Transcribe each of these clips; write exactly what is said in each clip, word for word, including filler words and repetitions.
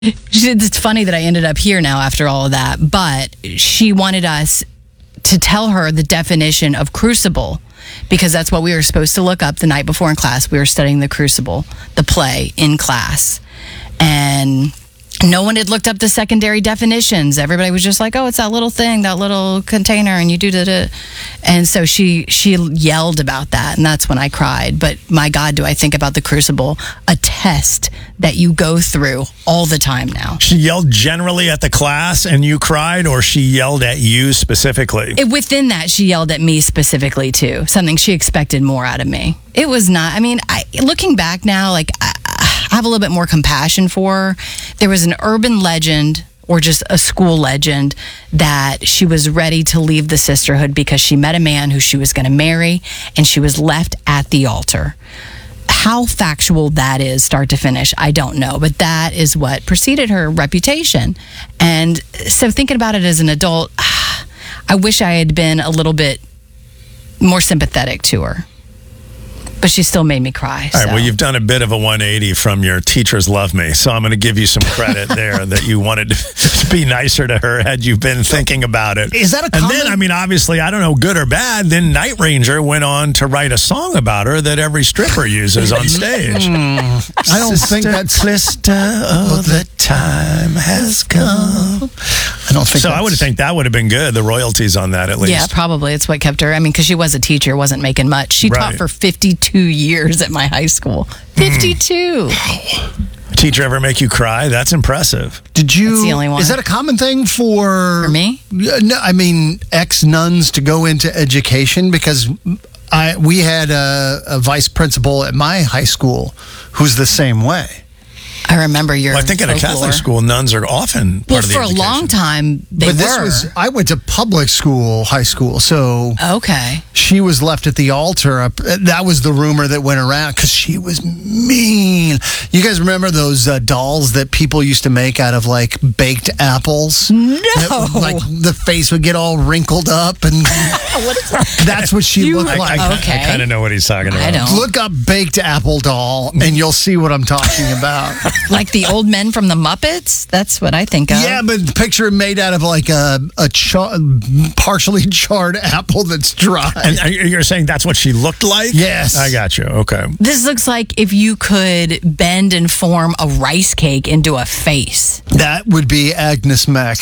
It's funny that I ended up here now after all of that, but she wanted us to tell her the definition of crucible, because that's what we were supposed to look up the night before in class. We were studying the Crucible, the play, in class. And no one had looked up the secondary definitions. Everybody was just like, oh, it's that little thing, that little container, and you do da. And so she she yelled about that, and that's when I cried. But my God, do I think about the Crucible, a test that you go through all the time now. She yelled generally at the class and you cried, or she yelled at you specifically? It, within that, she yelled at me specifically, too. Something she expected more out of me. It was not, I mean, I, looking back now, like, I, I have a little bit more compassion for her. There was an urban legend, or just a school legend, that she was ready to leave the sisterhood because she met a man who she was going to marry, and she was left at the altar. How factual that is, start to finish, I don't know. But that is what preceded her reputation. And so thinking about it as an adult, I wish I had been a little bit more sympathetic to her. But she still made me cry. All right, so. well, you've done a bit of a one eighty from your teachers love me, so I'm going to give you some credit there that you wanted to be nicer to her had you been thinking about it. Is that a And common... then, I mean, obviously, I don't know, good or bad, then Night Ranger went on to write a song about her that every stripper uses on stage. mm, I don't think that's... Sister, oh, the time has come. I don't think So that's... I would think that would have been good, the royalties on that at least. Yeah, probably. It's what kept her. I mean, because she was a teacher, wasn't making much. She Right. taught for fifty-two years at my high school. fifty-two. Mm. Teacher ever make you cry? That's impressive. Did you? That's the only one. Is that a common thing for... For me? No, I mean, ex-nuns to go into education? Because I we had a, a vice principal at my high school who's the same way. I remember your Well, I think in a folklore. Catholic school, nuns are often part Well, of the for a education. long time, they but were. this was... I went to public school, high school, so... Okay. She was left at the altar. Up, that was the rumor that went around because she was mean. You guys remember those uh, dolls that people used to make out of like baked apples? No. That, like the face would get all wrinkled up, and What is that? that's what she You- looked I, like. I, Okay. I kind of know what he's talking about. I don't. Look up baked apple doll, and you'll see what I'm talking about. Like the old men from the Muppets? That's what I think of. Yeah, but picture it made out of like a a char- partially charred apple that's dry. And are you- you're saying that's what she looked like? Yes. I got you. Okay. This looks like if you could bend and form a rice cake into a face. That would be Agnes Mack.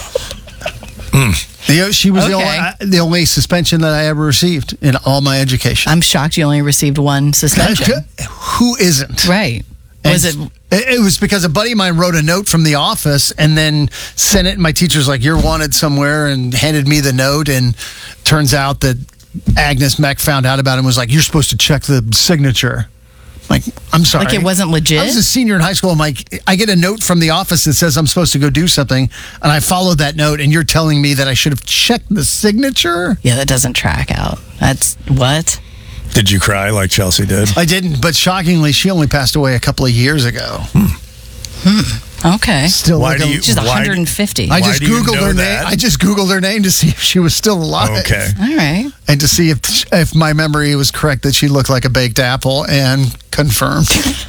The, she was the, Okay. only, I- the only suspension that I ever received in all my education. I'm shocked you only received one suspension. Who isn't? Right. And Was it... It it was because a buddy of mine wrote a note from the office and then sent it. And my teacher's like, "You're wanted somewhere," and handed me the note. And turns out that Agnes Mack found out about it and was like, "You're supposed to check the signature." Like, I'm sorry. Like it wasn't legit? I was a senior in high school. I'm like, I get a note from the office that says I'm supposed to go do something, and I followed that note, and you're telling me that I should have checked the signature? Yeah, that doesn't track out. That's... What? Did you cry like Chelsea did? I didn't, but shockingly, she only passed away a couple of years ago. Okay. Still, Why like do a- you- She's Why- one hundred fifty. I Why just do you googled know her that? name. I just googled her name to see if she was still alive. Okay. All right. And to see if if my memory was correct that she looked like a baked apple, and confirmed.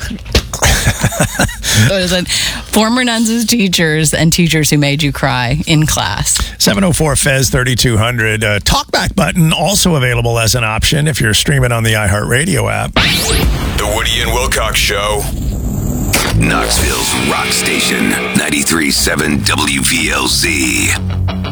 So it was like former nuns as teachers and teachers who made you cry in class. seven oh four F E Z thirty-two hundred. Uh, Talkback button also available as an option if you're streaming on the iHeartRadio app. The Woody and Wilcox Show. Knoxville's rock station, ninety-three point seven W V L Z.